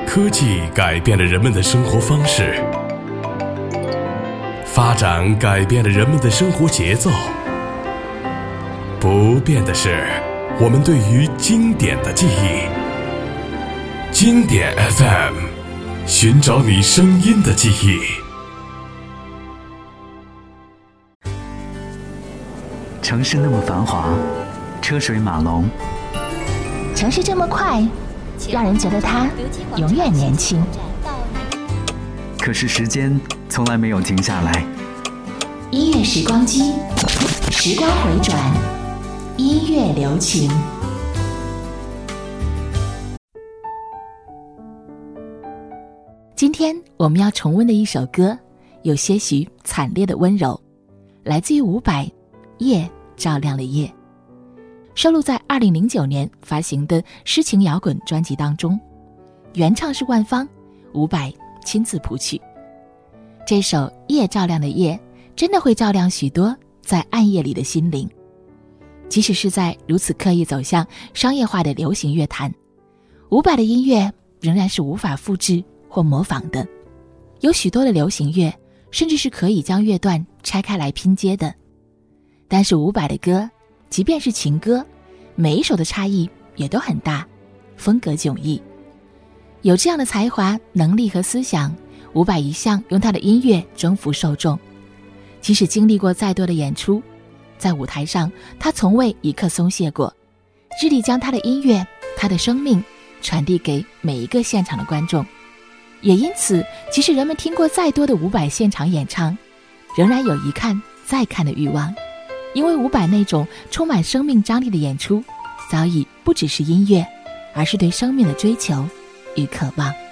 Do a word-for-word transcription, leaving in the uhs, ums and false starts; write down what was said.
科技改变了人们的生活方式，发展改变了人们的生活节奏。不变的是我们对于经典的记忆。经典 F M， 寻找你声音的记忆。 城市那么繁华，车水马龙， 城市这么快，让人觉得它永远年轻。 可是时间从来没有停下来。 音乐时光机，时光回转，音乐留情。今天我们要重温的一首歌，有些许惨烈的温柔，来自于伍佰《夜照亮了夜》，收录在二零零九年发行的诗情摇滚专辑当中，原唱是万芳，伍佰亲自谱曲。这首《夜照亮的夜》真的会照亮许多在暗夜里的心灵。即使是在如此刻意走向商业化的流行乐坛，伍佰的音乐仍然是无法复制或模仿的。有许多的流行乐甚至是可以将乐段拆开来拼接的，但是伍佰的歌，即便是情歌，每一首的差异也都很大，风格迥异。有这样的才华、能力和思想，伍佰一向用他的音乐征服受众。即使经历过再多的演出，在舞台上他从未一刻松懈过，致力将他的音乐、他的生命传递给每一个现场的观众。也因此，即使人们听过再多的伍佰现场演唱，仍然有一看再看的欲望，因为伍佰那种充满生命张力的演出，早已不只是音乐，而是对生命的追求与渴望。